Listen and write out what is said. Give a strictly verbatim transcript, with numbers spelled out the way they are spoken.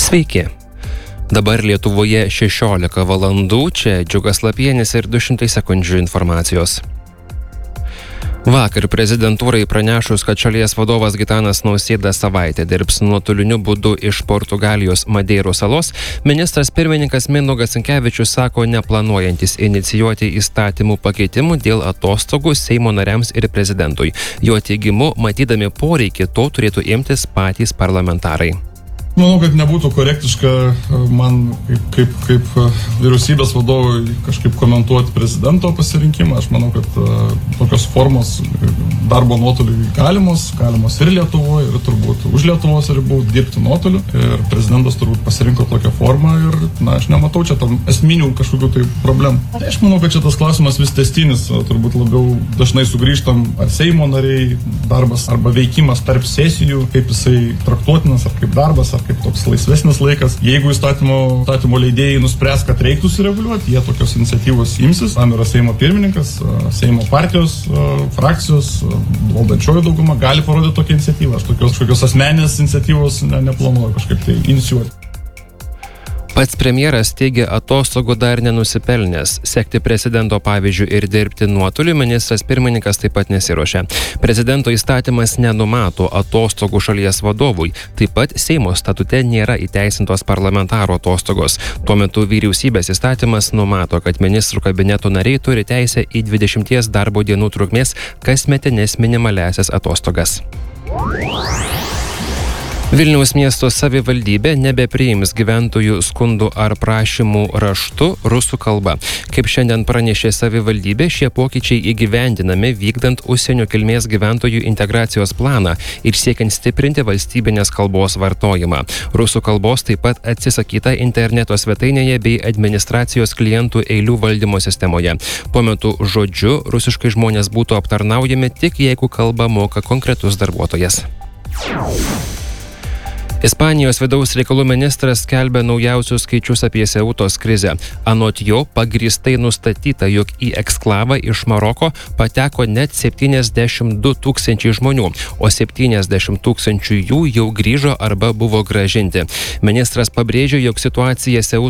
Sveiki. Dabar Lietuvoje šešiolika valandų, čia Džiugas Lapienis ir du šimtai sekundžių informacijos. Vakar prezidentūrai pranešus, kad šalies vadovas Gitanas Nausėda savaitę dirbs nuotoliniu būdu iš Portugalijos Madeiros salos, ministras pirmininkas Mindaugas Sinkevičius sako neplanuojantis inicijuoti įstatymų pakeitimų dėl atostogų Seimo nariams ir prezidentui. Jo teigimu, matydami poreikį, to turėtų imtis patys parlamentarai. Manau, kad nebūtų korektiška man kaip, kaip, kaip vyriausybės vadovui kažkaip komentuoti prezidento pasirinkimą. Aš manau, kad uh, tokios formos darbo nuotoliui galimos, galimos ir Lietuvoje, ir turbūt už Lietuvos ribų dirbti nuotoliu. Ir prezidentas turbūt pasirinko tokią formą ir, na, aš nematau čia tam esminių kažkokių tai problemų. Aš manau, kad čia tas klausimas vis tęstinis, turbūt labiau dažnai sugrįžtam ar Seimo nariai darbas arba veikimas tarp sesijų, kaip jisai traktuotinas, ar kaip darbas, ar kaip toks laisvesnis laikas. Jeigu įstatymo, įstatymo leidėjai nuspręs, kad reiktų sureguliuoti, jie tokios iniciatyvos imsis. Tam yra Seimo pirmininkas, Seimo partijos, frakcijos, valdančioji dauguma gali parodyti tokią iniciatyvą. Aš tokios, tokios asmeninės iniciatyvos ne, neplanuoju kažkaip tai inicijuoti. Pats premjeras teigia atostogų dar nenusipelnęs. Sekti prezidento pavyzdžių ir dirbti nuotoliu ministras pirmininkas taip pat nesiruošia. Prezidento įstatymas nenumato atostogų šalies vadovui. Taip pat Seimo statute nėra įteisintos parlamentaro atostogos. Tuo metu vyriausybės įstatymas numato, kad ministrų kabineto nariai turi teisę į dvidešimties darbo dienų trukmės kasmetines minimaliasias atostogas. Vilniaus miesto savivaldybė nebepriims gyventojų skundų ar prašymų raštu rusų kalba. Kaip šiandien pranešė savivaldybė, šie pokyčiai įgyvendinami vykdant užsienio kilmės gyventojų integracijos planą ir siekiant stiprinti valstybinės kalbos vartojimą. Rusų kalbos taip pat atsisakyta interneto svetainėje bei administracijos klientų eilių valdymo sistemoje. Tuo metu žodžiu rusiškai žmonės būtų aptarnaujami tik jeigu kalbą moka konkretus darbuotojas. Ispanijos vidaus reikalų ministras skelbia naujausius skaičius apie Seutos krizę. Anot jo, pagrįstai nustatyta, jog į eksklavą iš Maroko pateko net septyniasdešimt du tūkstančiai žmonių, o septyniasdešimt tūkstančių jų jau grįžo arba buvo grąžinti. Ministras pabrėžė, jog situacija Seutoje